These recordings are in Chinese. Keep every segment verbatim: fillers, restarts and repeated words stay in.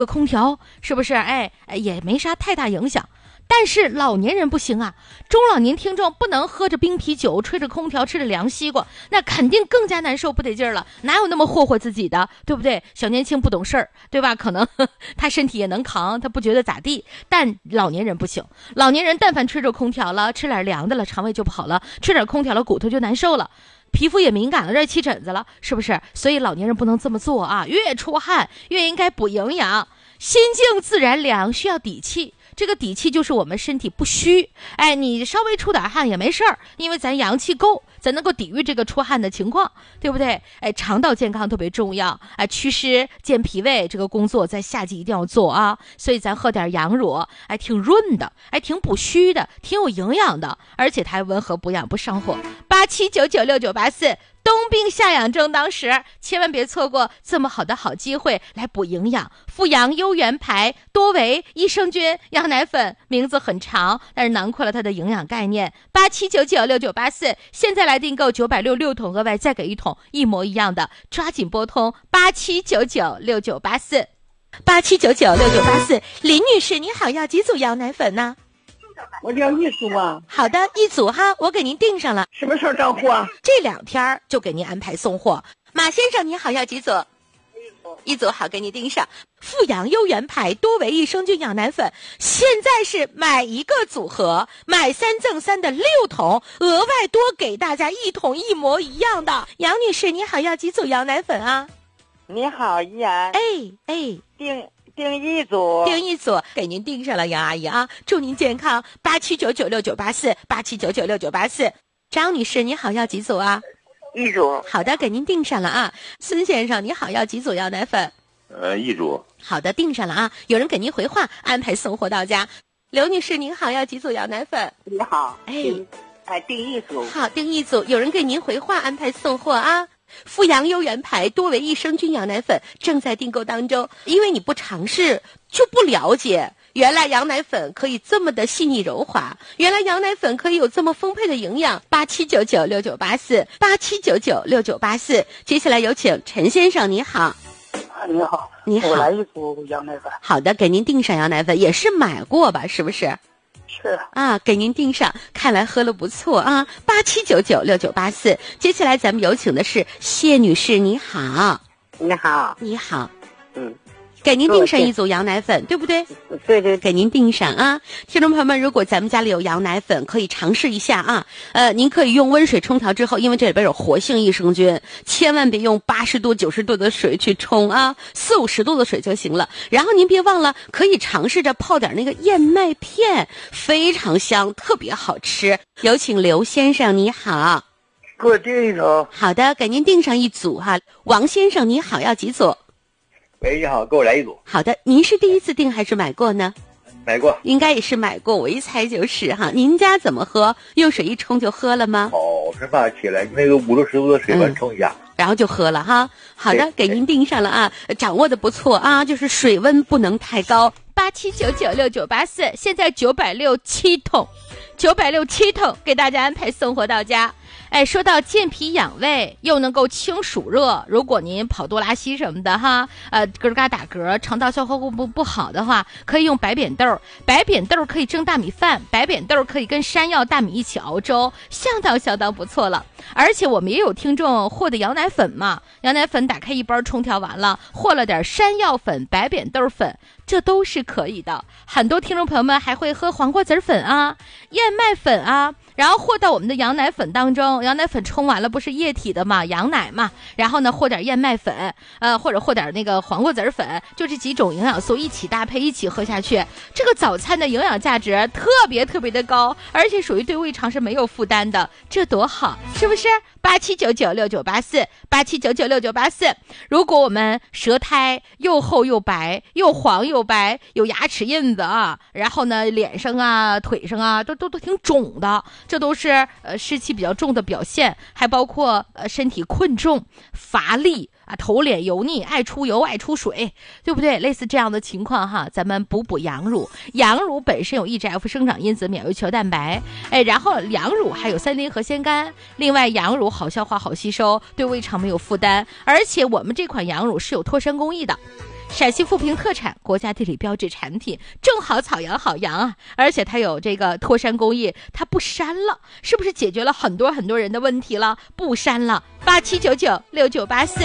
空调是不是？哎，也没啥太大影响。但是老年人不行啊，中老年听众不能喝着冰啤酒，吹着空调，吃着凉西瓜，那肯定更加难受不得劲儿了。哪有那么霍霍自己的，对不对？小年轻不懂事儿，对吧？可能呵他身体也能扛，他不觉得咋地。但老年人不行，老年人但凡吹着空调了，吃点凉的了，肠胃就不好了；吃点空调了，骨头就难受了。皮肤也敏感了，热起疹子了，是不是？所以老年人不能这么做啊！越出汗越应该补营养，心静自然凉，需要底气。这个底气就是我们身体不虚，哎，你稍微出点汗也没事儿，因为咱阳气够，咱能够抵御这个出汗的情况，对不对？哎，肠道健康特别重要，哎，祛湿健脾胃这个工作在夏季一定要做啊，所以咱喝点羊乳，哎，挺润的，哎，挺补虚的，挺有营养的，而且它还温和补养不上火。八七九九六九八四。冬病夏养正当时，千万别错过这么好的好机会来补营养。富阳优元牌多维益生菌羊奶粉，名字很长，但是囊括了它的营养概念。八七九九六九八四，现在来订购九百六六桶，额外再给一桶一模一样的，抓紧拨通八七九九六九八四，八七九九六九八四。林女士，你好，要几组羊奶粉呢？ 我要一组啊。 好的，一组哈，我给您订上了。 什么时候到货啊？ 这两天就给您安排送货。马先生你好，要几组？一组好，给你订上。富阳优元牌多维益生菌养奶粉，现在是买一个组合买三赠三的六桶，额外多给大家一桶一模一样的。杨女士你好，要几组羊奶粉啊？ 你好，依然。 哎哎， 订订一组， 订一组，给您订上了，杨阿姨啊，祝您健康。八七九九六九八四，八七九九六九八四。张女士你好，要几组啊？ 一组。 好的，给您订上了啊。孙先生你好，要几组羊奶粉？ 呃，一组。 好的，订上了啊。有人给您回话，安排送货到家。刘女士您好，要几组羊奶粉？ 你好， 哎哎，订一组。 好，订一组。有人给您回话，安排送货啊。富阳优元牌多维益生菌羊奶粉正在订购当中，因为你不尝试就不了解，原来羊奶粉可以这么的细腻柔滑，原来羊奶粉可以有这么丰沛的营养。八七九九六九八四，八七九九六九八四。接下来有请陈先生，你好。 你好， 你好， 我来一组羊奶粉。 好的，给您订上羊奶粉，也是买过吧？是不是？ 是啊，给您订上，看来喝了不错啊。八七九九六九八四。接下来咱们有请的是谢女士，你好。 你好， 你好， 嗯， 给您订上一组羊奶粉，对不对？ 对对， 给您订上啊。听众朋友们，如果咱们家里有羊奶粉，可以尝试一下啊。呃，您可以用温水冲调之后，因为这里边有活性益生菌，千万别用八十度、九十度的水去冲啊，四五十度的水就行了。然后您别忘了，可以尝试着泡点那个燕麦片，非常香，特别好吃。有请刘先生，你好。 给我订一组。 好的，给您订上一组哈。王先生，你好，要几组？ 喂，你好，给我来一组。 好的，您是第一次订还是买过呢？ 买过。 应该也是买过，我一猜就是哈。您家怎么喝？用水一冲就喝了吗？ 早晨吧起来那个五六十度的水温冲一下、 嗯，然后就喝了哈。好的，给您订上了啊，掌握的不错啊，就是水温不能太高。八七九九六九八四，现在九百六七桶，九百六七桶给大家安排送货到家。哎，说到健脾养胃，又能够清暑热，如果您跑多拉稀什么的哈，呃，咯嘎打嗝，肠道消化不不不好的话，可以用白扁豆。白扁豆可以蒸大米饭，白扁豆可以跟山药、大米一起熬粥，相当相当不错了。而且我们也有听众和的羊奶粉嘛，羊奶粉打开一包冲调完了，和了点山药粉、白扁豆粉，这都是可以的。很多听众朋友们还会喝黄瓜籽粉啊、燕麦粉啊，然后和到我们的羊奶粉当中。羊奶粉冲完了不是液体的嘛，羊奶嘛，然后呢和点燕麦粉，呃或者和点那个黄瓜籽粉，就这几种营养素一起搭配一起喝下去，这个早餐的营养价值特别特别的高，而且属于对胃肠是没有负担的，这多好，是不是？八七九九六九八四，八七九九六九八四。如果我们舌苔又厚又白，又黄又白，有牙齿印子啊，然后呢脸上啊腿上啊都都都挺肿的，这都是呃湿气比较重的表现，还包括呃身体困重、乏力啊，头脸油腻、爱出油、爱出水，对不对？类似这样的情况哈，咱们补补羊乳。羊乳本身有 E G F 生长因子、免疫球蛋白，哎，然后羊乳还有三磷核酰苷，另外羊乳好消化、好吸收，对胃肠没有负担，而且我们这款羊乳是有脱疝工艺的。 陕西富平特产，国家地理标志产品，正好草羊好羊啊！而且它有这个脱山工艺，它不膻了，是不是解决了很多很多人的问题了？不膻了，八七九九六九八四。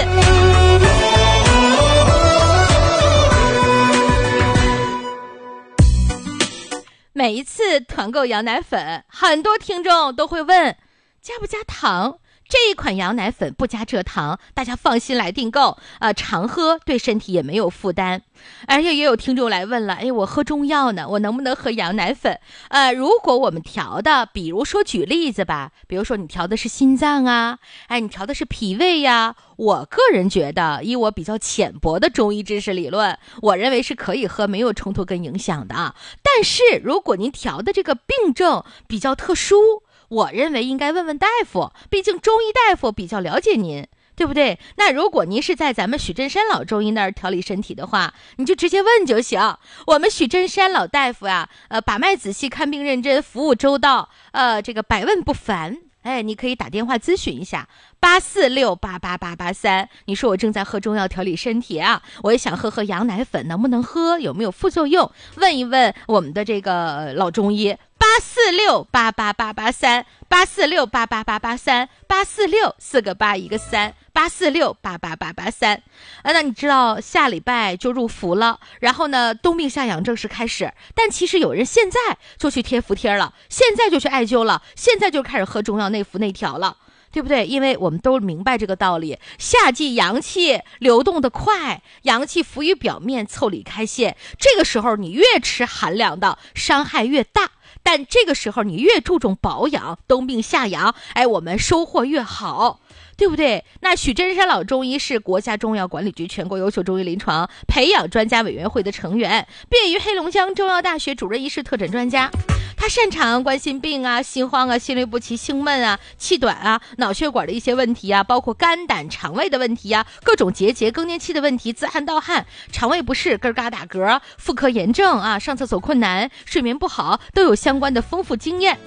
每一次团购羊奶粉，很多听众都会问加不加糖。这一款羊奶粉不加蔗糖，大家放心来订购，呃，常喝对身体也没有负担。而且也有听众来问了，哎，我喝中药呢，我能不能喝羊奶粉？呃，如果我们调的，比如说举例子吧，比如说你调的是心脏啊，哎，你调的是脾胃呀，我个人觉得，以我比较浅薄的中医知识理论，我认为是可以喝，没有冲突跟影响的。但是如果您调的这个病症比较特殊，我认为应该问问大夫，毕竟中医大夫比较了解您，对不对？那如果您是在咱们许真山老中医那儿调理身体的话，你就直接问就行。我们许真山老大夫啊，呃，把脉仔细，看病认真，服务周到，呃，这个百问不烦。哎，你可以打电话咨询一下八四六八八八八三。你说我正在喝中药调理身体啊，我也想喝喝羊奶粉，能不能喝？有没有副作用？问一问我们的这个老中医。八四六八八八八三，八四六八八八八三，八四六四个八一个三，八四六八八八八三。啊，那你知道下礼拜就入伏了，然后呢，冬病夏养正式开始。但其实有人现在就去贴服贴了，现在就去艾灸了，现在就开始喝中药内服内调了。对不对？因为我们都明白这个道理，夏季阳气流动的快，阳气浮于表面，腠理开泄，这个时候你越吃寒凉的，伤害越大。但这个时候你越注重保养，冬病夏养，哎，我们收获越好，对不对？那许真山老中医是国家中药管理局全国优秀中医临床培养专家委员会的成员，毕业于黑龙江中药大学主任医师特诊专家。他擅长冠心病啊、心慌啊、心律不齐、胸闷啊、气短啊、脑血管的一些问题啊，包括肝胆肠胃的问题啊，各种结节、更年期的问题、自汗盗汗、肠胃不适、咯嘎打嗝、妇科炎症啊、上厕所困难、睡眠不好，都有相关的丰富经验。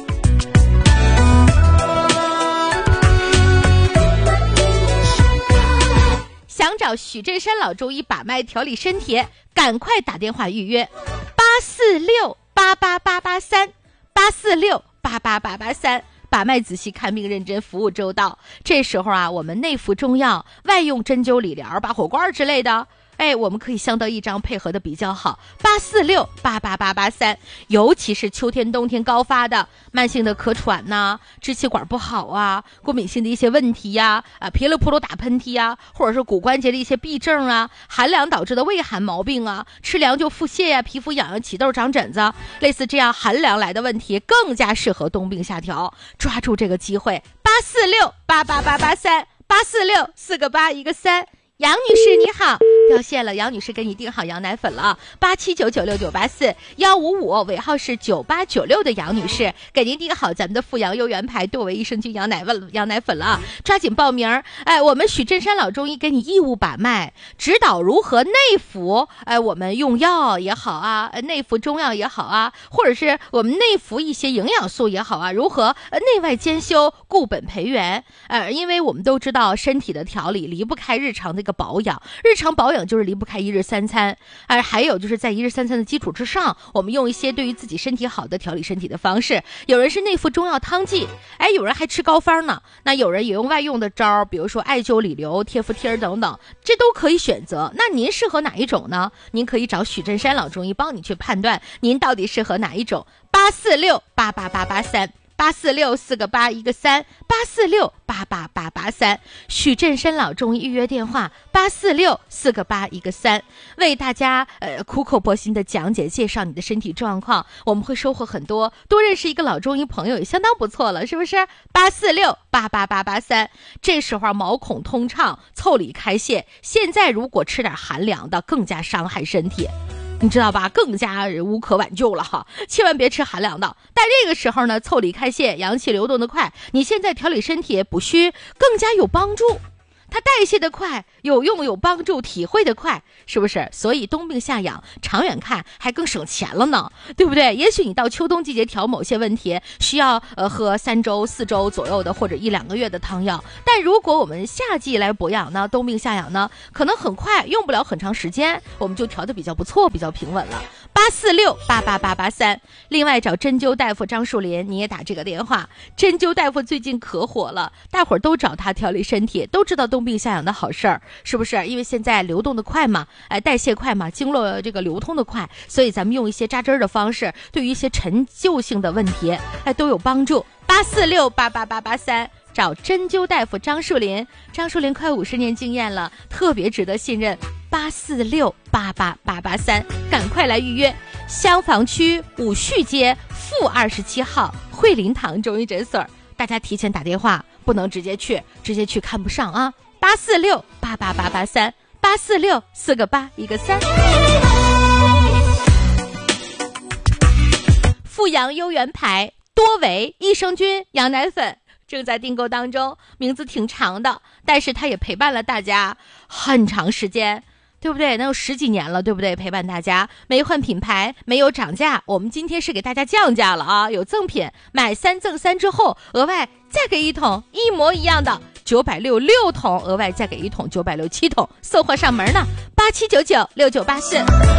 想找许真山老中医把脉调理身体，赶快打电话预约八四六八八八八三，八四六八八八八三。把脉仔细，看病认真，服务周到。这时候啊，我们内服中药，外用针灸理疗、拔火罐之类的，哎，我们可以相得益彰，配合的比较好。八四六八八八八三，尤其是秋天、冬天高发的慢性的咳喘呐、支气管不好啊、过敏性的一些问题呀、啊、啊噼里扑噜打喷嚏呀、啊，或者是骨关节的一些痹症啊、寒凉导致的胃寒毛病啊、吃凉就腹泻呀、啊、皮肤痒痒、起痘、长疹子，类似这样寒凉来的问题，更加适合冬病夏调。抓住这个机会，八四六八八八八三，八四六四个八一个三。杨女士你好，掉线了，杨女士给你订好羊奶粉了，八七九九六九八四幺五五尾号是九八九六的杨女士给您订好咱们的富阳优元牌杜维益生菌羊奶粉羊奶粉了，抓紧报名。哎，我们许真山老中医给你义务把脉，指导如何内服，哎，我们用药也好啊，内服中药也好啊，或者是我们内服一些营养素也好啊，如何内外兼修，固本培元。呃，因为我们都知道身体的调理离不开日常的一个保养，日常保养就是离不开一日三餐，而还有就是在一日三餐的基础之上，我们用一些对于自己身体好的调理身体的方式。有人是内服中药汤剂，哎，有人还吃膏方呢，那有人也用外用的招，比如说艾灸、理疗、贴敷贴等等，这都可以选择。那您适合哪一种呢？您可以找许真山老中医帮你去判断您到底适合哪一种。八四六八八八八三。八四六四个八一个三，八四六八八八八三，许振山老中医预约电话八四六四个八一个三，为大家呃苦口婆心的讲解介绍你的身体状况，我们会收获很多，多认识一个老中医朋友也相当不错了，是不是？八四六八八八八三，这时候毛孔通畅，腠理开泄，现在如果吃点寒凉的，更加伤害身体。你知道吧，更加无可挽救了哈，千万别吃寒凉的。但这个时候呢，腠理开泄，阳气流动的快，你现在调理身体补虚更加有帮助。 它代谢的快，有用有帮助，体会的快，是不是？所以冬病夏养，长远看还更省钱了呢，对不对？也许你到秋冬季节调某些问题，需要呃喝三周、四周左右的，或者一两个月的汤药。但如果我们夏季来补养呢，冬病夏养呢，可能很快，用不了很长时间，我们就调得比较不错，比较平稳了。八四六八八八八三，另外找针灸大夫张树林，你也打这个电话。针灸大夫最近可火了，大伙儿都找他调理身体，都知道冬病夏养的好事儿，是不是？因为现在流动的快嘛，哎，代谢快嘛，经络这个流通的快，所以咱们用一些扎针的方式，对于一些陈旧性的问题，哎，都有帮助。八四六八八八八三。找针灸大夫张树林，张树林快五十年经验了，特别值得信任。八四六八八八八三，赶快来预约。香坊区五旭街负二十七号惠林堂中医诊所，大家提前打电话，不能直接去，直接去看不上啊。八四六八八八八三，八四六四个八一个三。富阳优元牌多维益生菌羊奶粉。正在订购当中，名字挺长的，但是它也陪伴了大家很长时间，对不对？能有十几年了，对不对？陪伴大家，没换品牌，没有涨价，我们今天是给大家降价了啊！有赠品，买三赠三之后，额外再给一桶一模一样的九百六六桶，额外再给一桶九百六七桶，送货上门呢，八七九九六九八四。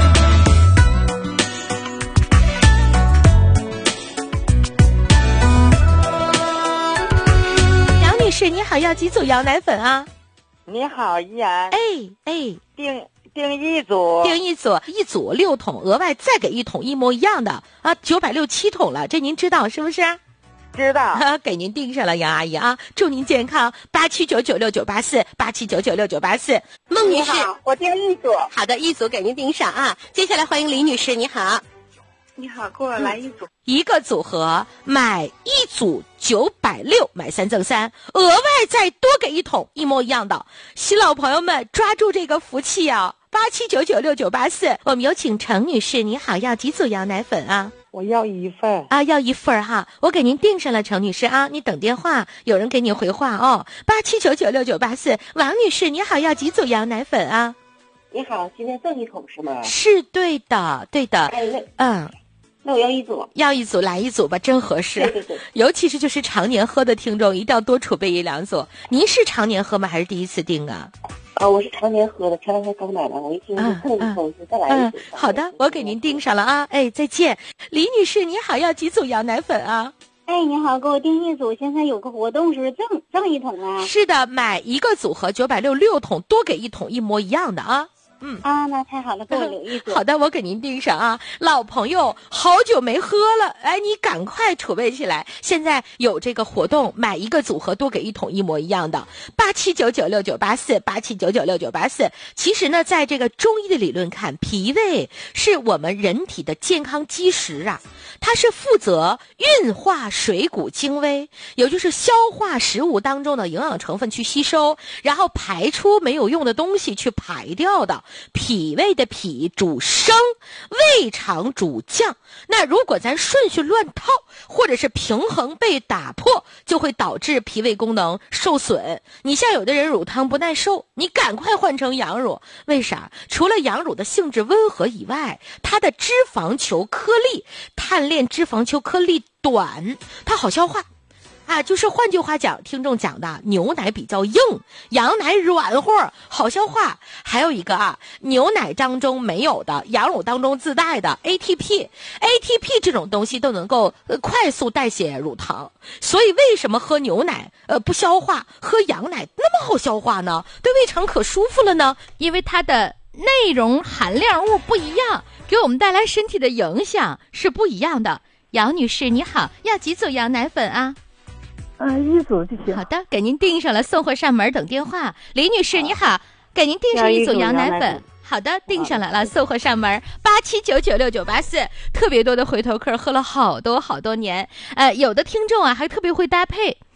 是你好，要几组羊奶粉啊？ 你好，依然。 哎哎， 订订一组， 订一组，一组六桶，额外再给一桶一模一样的啊，九百六七桶了，这您知道是不是？ 知道。 啊、给您订上了，杨阿姨啊，祝您健康。八七九九六九八四，八七九九六九八四。孟女士， 我订一组。 好的，一组给您订上啊。接下来欢迎李女士，你好。 你好，给我来一组。嗯、 一个组合买一组九百六，买三赠三，额外再多给一桶一模一样的。新老朋友们抓住这个福气啊！八七九九六九八四，我们有请程女士，你好，要几组羊奶粉啊？ 我要一份啊，要一份哈，我给您订上了，程女士啊，你等电话，有人给你回话哦。八七九九六九八四，王女士，你好，要几组羊奶粉啊？ 你好，今天赠一桶是吗？ 是对的，对的， 哎，那嗯。 那我要一组， 要一组来一组吧，真合适。 对对对， 尤其是就是常年喝的听众，一定要多储备一两组。您是常年喝吗？还是第一次订啊？ 啊，我是常年喝的，前两天刚买完，我一听就蹭一蹭，就再来一组。 嗯，好的，我给您订上了啊。哎，再见，李女士，你好，要几组羊奶粉啊？ 哎，你好，给我订一组，现在有个活动，是不是赠赠一桶啊？ 是的，买一个组合九百六六桶，多给一桶一模一样的啊。嗯啊，那太好了，给我留一组。 好的，我给您订上啊。老朋友，好久没喝了，哎，你赶快储备起来。现在有这个活动，买一个组合多给一桶一模一样的。八七九九六九八四，八七九九六九八四。其实呢，在这个中医的理论看，脾胃是我们人体的健康基石啊，它是负责运化水谷精微，也就是消化食物当中的营养成分去吸收，然后排出没有用的东西去排掉的。脾胃的脾主升，胃肠主降。那如果咱顺序乱套，或者是平衡被打破，就会导致脾胃功能受损。你像有的人乳糖不耐受，你赶快换成羊乳。为啥？除了羊乳的性质温和以外，它的脂肪球颗粒，碳链脂肪球颗粒短，它好消化。啊，就是换句话讲，听众讲的牛奶比较硬，羊奶软和好消化。还有一个啊，牛奶当中没有的，羊乳当中自带的 A T P，A T P 这种东西都能够、呃、快速代谢乳糖。所以为什么喝牛奶呃不消化，喝羊奶那么好消化呢？对胃肠可舒服了呢？因为它的内容含量物不一样，给我们带来身体的影响是不一样的。杨女士你好，要几组羊奶粉啊？ 嗯，一组就行。 好的，给您订上了，送货上门等电话。李女士你好，给您订上一组羊奶粉。好的，订上来了，送货上门。八七九九六九八四，特别多的回头客，喝了好多好多年。呃，有的听众啊还特别会搭配，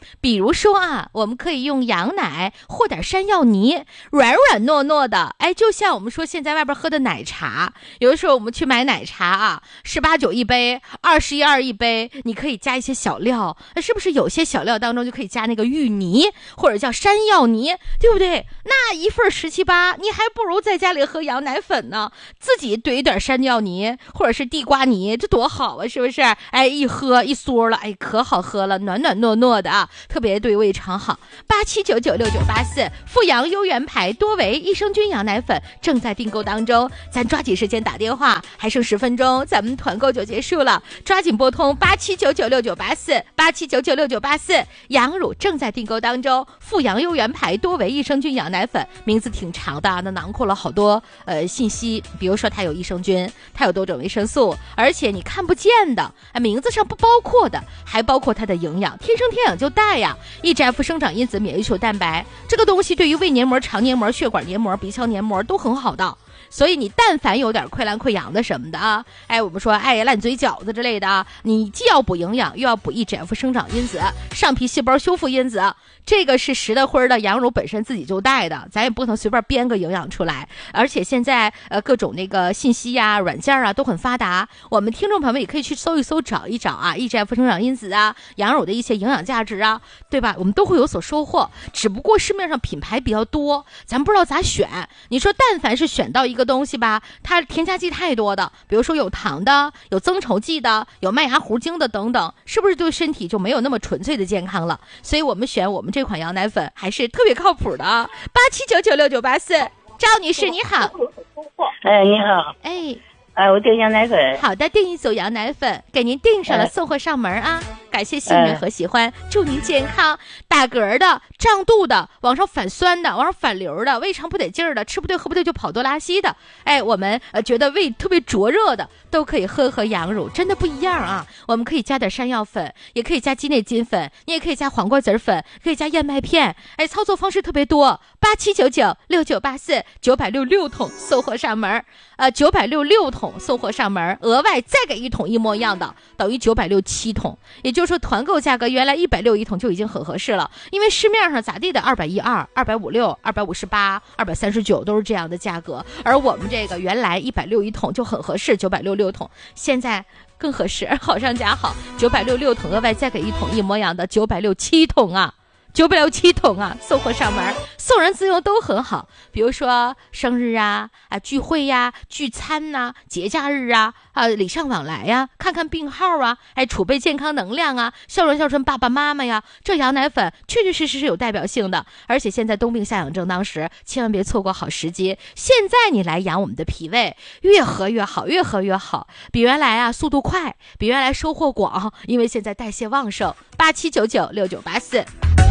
比如说啊，我们可以用羊奶和点山药泥，软软糯糯的，哎，就像我们说现在外边喝的奶茶，有的时候我们去买奶茶啊，十八九一杯，二十一二一杯，你可以加一些小料，那是不是有些小料当中就可以加那个芋泥或者叫山药泥，对不对？那一份十七八，你还不如在家里喝羊奶粉呢，自己怼点山药泥或者是地瓜泥，这多好啊，是不是？哎，一喝一嗦了，哎，可好喝了，暖暖糯糯的啊，特别对胃肠好。八七九九六九八四，富阳优元牌多维益生菌羊奶粉正在订购当中，咱抓紧时间打电话，还剩十分钟，咱们团购就结束了，抓紧拨通八七九九六九八四八七九九六九八四，羊乳正在订购当中，富阳优元牌多维益生菌羊奶粉，名字挺长的，那囊括了好多呃信息，比如说它有益生菌，它有多种维生素，而且你看不见的，名字上不包括的，还包括它的营养，天生天养就带呀 E G F 生长因子免疫球蛋白，这个东西对于胃黏膜、肠黏膜、血管黏膜、鼻腔黏膜都很好的，所以你但凡有点溃烂溃疡的什么的啊，哎，我们说哎烂嘴饺子之类的啊，你既要补营养又要补 E G F 生长因子、上皮细胞修复因子，这个是实的灰的羊乳本身自己就带的，咱也不能随便编个营养出来。而且现在呃各种那个信息呀、软件啊都很发达，我们听众朋友们也可以去搜一搜、找一找啊 ，E G F 生长因子啊，羊乳的一些营养价值啊，对吧？我们都会有所收获。只不过市面上品牌比较多，咱不知道咋选。你说但凡是选到一个东西吧，它添加剂太多的，比如说有糖的、有增稠剂的、有麦芽糊精的等等，是不是对身体就没有那么纯粹的健康了？所以我们选我们这款羊奶粉还是特别靠谱的啊！八七九九六九八四，赵女士你好。 哎，你好。 哎， 哎，我订羊奶粉。 好的，订一组羊奶粉，给您订上了， 哎、 送货上门啊！感谢信任和喜欢，哎、祝您健康。打嗝的、胀肚的、往上反酸的、往上反流的、胃肠不得劲儿的、吃不对喝不对就跑多拉稀的，哎，我们呃觉得胃特别灼热的，都可以喝喝羊乳，真的不一样啊！我们可以加点山药粉，也可以加鸡内金粉，你也可以加黄瓜籽粉，可以加燕麦片，哎，操作方式特别多。八七九九六九八四，九百六六桶送货上门，呃，九百六六桶送货上门，额外再给一桶一模一样的，等于九百六七桶。也就是说，团购价格原来一百六一桶就已经很合适了，因为市面上咋地的二百一二、二百五六、二百五十八、二百三十九都是这样的价格，而我们这个原来一百六一桶就很合适，九百六六桶，现在更合适，好上加好，九百六六桶额外再给一桶一模一样的九百六七桶啊。九百六七桶啊，送货上门，送人自用都很好。比如说生日啊、啊聚会呀、啊、聚餐呐、啊、节假日啊、啊礼尚往来呀、啊、看看病号啊，哎储备健康能量啊，孝顺孝顺爸爸妈妈呀。这羊奶粉确确实实是有代表性的，而且现在冬病夏养正当时，千万别错过好时机。现在你来养我们的脾胃，越喝越好，越喝越好，比原来啊速度快，比原来收获广，因为现在代谢旺盛。八七九九六九八四。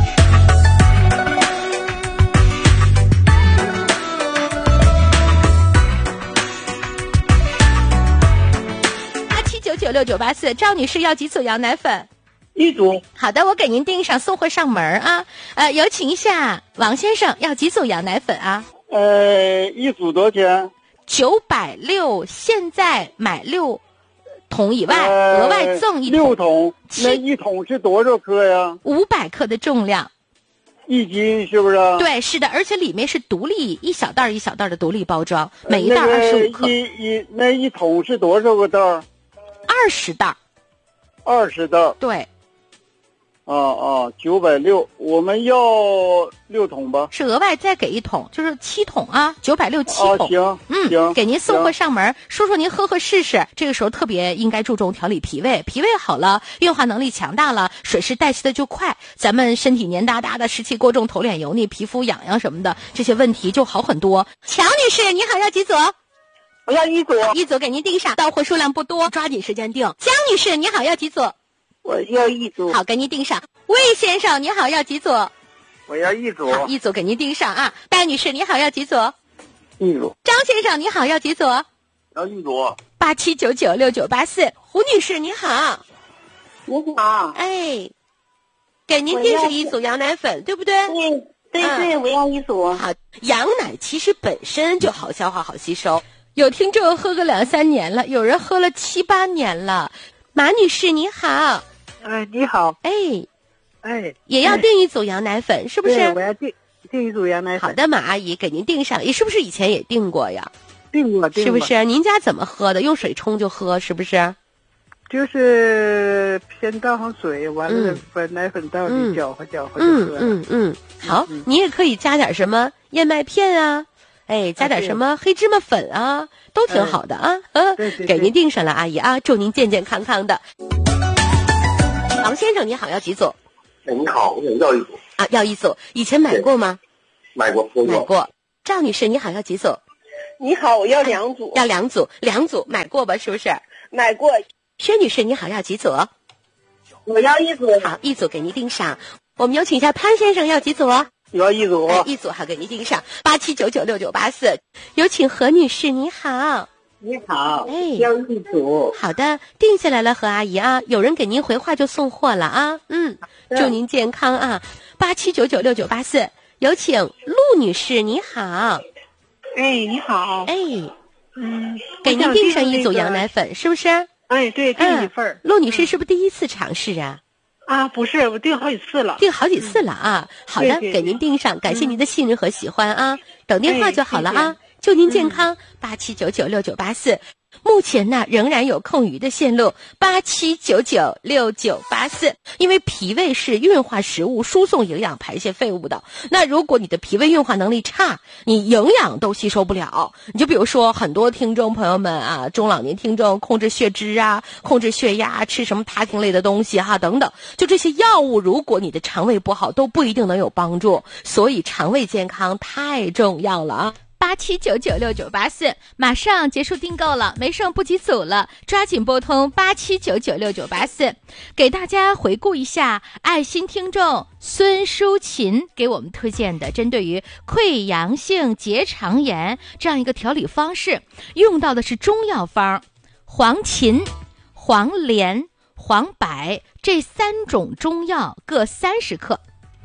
九九六九八四，赵女士要几组羊奶粉？ 一组。 好的，我给您订上，送货上门啊。呃，有请一下王先生，要几组羊奶粉啊？ 呃，一组多少钱？ 九百六，现在买六桶以外， 呃、 额外赠一桶。 六桶，那一桶是多少克呀？ 五百克的重量。 一斤是不是？ 对，是的，而且里面是独立一小袋一小袋的独立包装，每一袋二十五克。 那个、一一那一桶是多少个袋？ 二十袋。 二十袋。 对。 啊啊，九百六，我们要六桶吧？ 是额外再给一桶，就是七桶啊，九百六七桶。 啊、行， 嗯， 行， 给您送货上门，说说您喝喝试试。这个时候特别应该注重调理脾胃，脾胃好了，运化能力强大了，水湿代谢的就快，咱们身体黏哒哒的，湿气过重，头脸油腻，皮肤痒痒什么的，这些问题就好很多。乔女士，你好，要几组？ 我要一组。 一组给您订上，到货数量不多，抓紧时间订。江女士，你好，要几组？ 我要一组。 好，给您订上。魏先生，你好，要几组？ 我要一组。 好，一组给您订上啊。戴女士，你好，要几组？ 一组。 张先生，你好，要几组？ 要一组。 八七九九六九八四。胡女士，你好。 你好。 哎，给您订上一组羊奶粉，对不对？ 对对对、嗯，我要一组。 好，羊奶其实本身就好消化、好吸收。有听众喝个两三年了，有人喝了七八年了。马女士，你好。 哎，你好。 哎， 哎， 也要订一组羊奶粉，是不是？ 对，我要订订一组羊奶粉。 好的，马阿姨给您订上。你是不是以前也订过呀？ 订过，订过。 是不是？您家怎么喝的？用水冲就喝，是不是？ 就是先倒上水，完了把奶粉倒里搅和搅和就喝了。 嗯嗯嗯，好，嗯、你也可以加点什么燕麦片啊，哎，加点什么黑芝麻粉啊，都挺好的啊。嗯， 对对对， 给您订上了，阿姨啊，祝您健健康康的。王先生你好，要几组？ 哎，你好，我想要一组啊，要一组。以前买过吗？ 买过，买过。买过。赵女士你好，要几组？ 你好，我要两组。 啊、要两组，两组买过吧？是不是？ 买过。 薛女士你好，要几组？ 我要一组。 好，一组给您订上。我们有请一下潘先生，要几组？ 要一组。 哎，一组好，给您订上。八七九九六九八四，有请何女士，你好。 你好， 哎， 要一组。 好的，定下来了，何阿姨啊，有人给您回话就送货了啊。嗯，祝您健康啊。八七九九六九八四，有请陆女士，你好。 哎，你好。 哎， 嗯， 给您订上一组羊奶粉，是不是？ 哎，对，订一份。 陆女士是不是第一次尝试啊？ 啊，不是，我订好几次了。 订好几次了啊。好的，给您订上，感谢您的信任和喜欢啊。等电话就好了啊。祝您健康，八七九九六九八四。目前呢，仍然有空余的线路，八七九九六九八四。因为脾胃是运化食物、输送营养、排泄废物的。那如果你的脾胃运化能力差，你营养都吸收不了。你就比如说，很多听众朋友们啊，中老年听众控制血脂啊，控制血压，吃什么塔汀类的东西哈、啊、等等，就这些药物，如果你的肠胃不好，都不一定能有帮助。所以肠胃健康太重要了啊。八七九九六九八四，马上结束订购了，没剩不几组了，抓紧拨通八七九九六九八四。给大家回顾一下，爱心听众孙淑琴给我们推荐的针对于溃疡性结肠炎这样一个调理方式，用到的是中药方黄芩、黄连、黄柏这三种中药各三十克。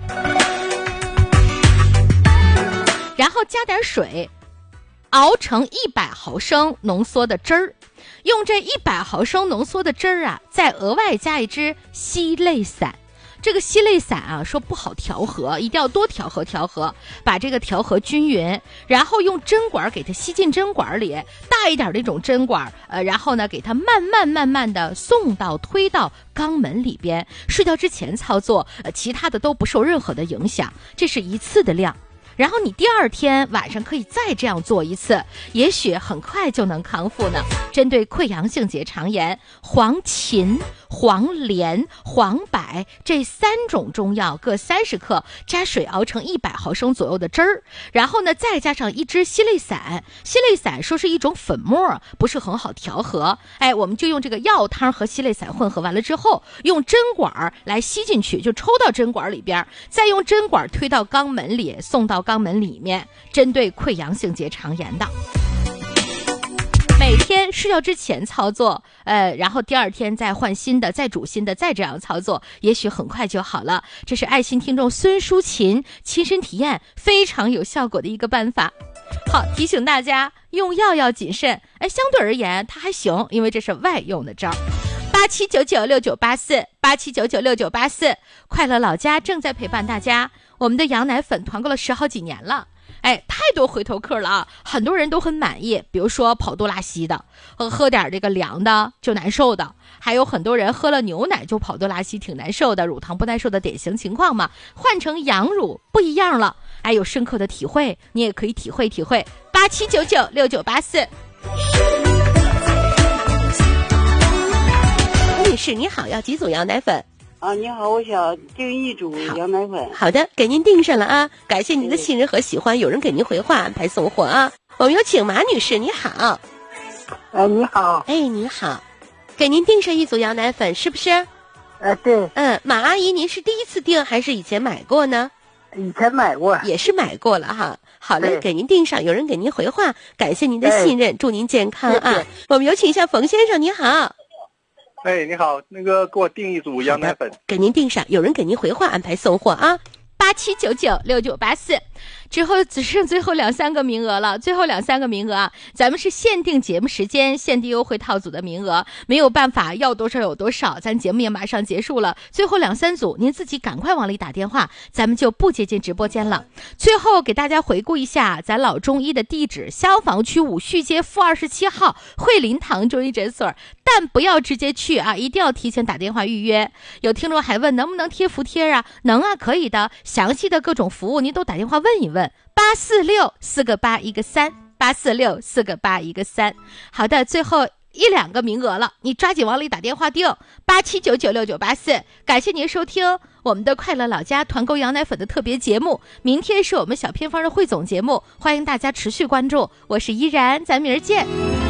然后加点水，熬成一百毫升浓缩的汁儿，用这一百毫升浓缩的汁儿啊，再额外加一支烯类散。这个烯类散啊，说不好调和，一定要多调和调和，把这个调和均匀，然后用针管给它吸进针管里，大一点的一种针管，呃，然后呢，给它慢慢慢慢的送到推到肛门里边。睡觉之前操作，呃，其他的都不受任何的影响，这是一次的量。然后你第二天晚上可以再这样做一次，也许很快就能康复呢。针对溃疡性结肠炎，黄芩、黄连、黄柏这三种中药各三十克，加水熬成一百毫升左右的汁儿，然后呢再加上一支烯类散。烯类散说是一种粉末，不是很好调和。哎，我们就用这个药汤和烯类散混合完了之后，用针管来吸进去，就抽到针管里边，再用针管推到肛门里，送到肛门里面，针对溃疡性结肠炎的。每天睡觉之前操作，呃，然后第二天再换新的，再煮新的，再这样操作，也许很快就好了。这是爱心听众孙淑琴亲身体验非常有效果的一个办法。好，提醒大家用药要谨慎。哎，相对而言它还行，因为这是外用的招。八七九九六九八四，八七九九六九八四，快乐老家正在陪伴大家。我们的羊奶粉团购了十好几年了。哎，太多回头客了啊！很多人都很满意，比如说跑肚拉稀的，喝喝点这个凉的就难受的，还有很多人喝了牛奶就跑肚拉稀挺难受的，乳糖不耐受的典型情况嘛。换成羊乳不一样了，哎，有深刻的体会，你也可以体会体会。八七九九六九八四。女士你好，要几组羊奶粉？ 啊，你好，我想订一组羊奶粉。 好的，给您订上了啊！感谢您的信任和喜欢，有人给您回话安排送货啊。我们有请马女士，你好。 哎，你好。 哎，你好，给您订上一组羊奶粉，是不是？ 哎，对。 嗯，马阿姨，您是第一次订还是以前买过呢？ 以前买过。 也是买过了哈。好嘞，给您订上，有人给您回话，感谢您的信任，祝您健康啊。谢谢。我们有请一下冯先生，你好。 哎，你好，那个给我订一组羊奶粉， 给您订上，有人给您回话安排送货啊。八七九九六九八四， 之后只剩最后两三个名额了，最后两三个名额啊，咱们是限定节目时间、限定优惠套组的名额，没有办法要多少有多少，咱节目也马上结束了，最后两三组，您自己赶快往里打电话，咱们就不接进直播间了。最后给大家回顾一下咱老中医的地址：消防区五旭街负二十七号惠林堂中医诊所，但不要直接去啊，一定要提前打电话预约。有听众还问能不能贴服贴啊？能啊，可以的，详细的各种服务您都打电话问一问。八四六四个八一个三，八四六四个八一个三。好的，最后一两个名额了，你抓紧往里打电话订八七九九六九八四。感谢您收听我们的快乐老家团购羊奶粉的特别节目，明天是我们小偏方的汇总节目，欢迎大家持续关注。我是依然，咱明儿见。